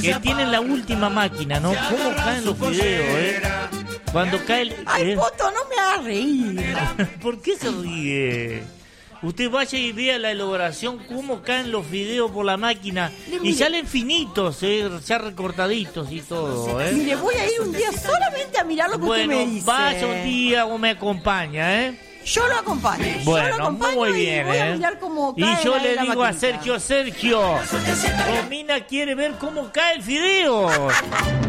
que tienen la última máquina, ¿no? ¿Cómo caen los fideos, Cuando cae el... Ay, Poto, no me hagas reír. ¿Por qué se ríe? Usted vaya y vea la elaboración, cómo caen los fideos por la máquina. Y salen finitos, ya recortaditos y todo, Mire, voy a ir un día solamente a mirar lo que usted me dice. Vaya un día o me acompaña, Yo lo acompaño. Bueno, yo lo acompaño muy bien, y voy a mirar cómo cae Y yo le la digo a maquinita. Sergio, Romina quiere ver cómo cae el fideo.